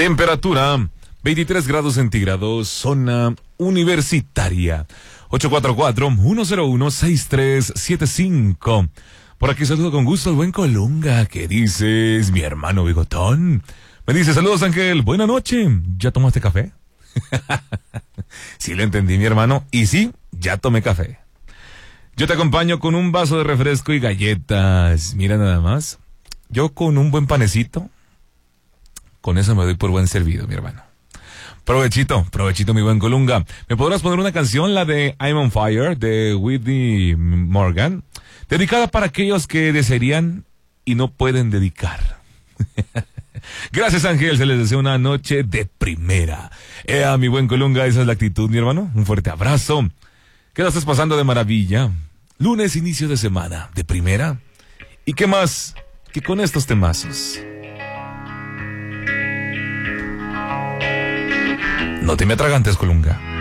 Temperatura 23 grados centígrados, zona universitaria. 844-101-6375. Por aquí saludo con gusto al buen Colunga. ¿Qué dices, mi hermano Bigotón? Me dice, saludos Ángel, buena noche. ¿Ya tomaste café? Sí lo entendí, mi hermano. Y sí, ya tomé café. Yo te acompaño con un vaso de refresco y galletas. Mira nada más. Yo con un buen panecito. Con eso me doy por buen servido, mi hermano. Provechito, mi buen Colunga. ¿Me podrás poner una canción, la de I'm on Fire, de Whitney Morgan? Dedicada para aquellos que desearían y no pueden dedicar. Gracias, Ángel, se les desea una noche de primera. Mi buen Colunga, esa es la actitud, mi hermano. Un fuerte abrazo. ¿Qué la estás pasando de maravilla? Lunes, inicio de semana, de primera. ¿Y qué más que con estos temazos? No te me atragantes, Colunga.